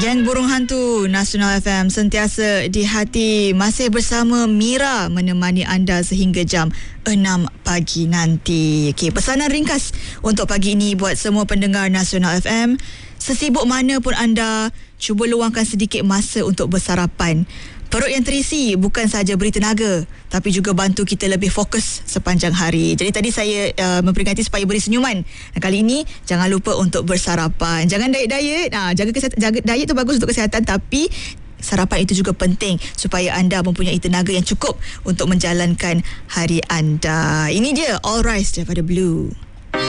Geng Burung Hantu Nasional FM sentiasa di hati, masih bersama Mira menemani anda sehingga jam 6 pagi nanti. Okey, pesanan ringkas untuk pagi ini buat semua pendengar Nasional FM. Sesibuk mana pun anda, cuba luangkan sedikit masa untuk bersarapan. Perut yang terisi bukan sahaja beri tenaga, tapi juga bantu kita lebih fokus sepanjang hari. Jadi tadi saya memperingati supaya beri senyuman. Kali ini jangan lupa untuk bersarapan. Jangan diet-diet. Jaga diet tu bagus untuk kesihatan, tapi sarapan itu juga penting supaya anda mempunyai tenaga yang cukup untuk menjalankan hari anda. Ini dia All Rise daripada Blue.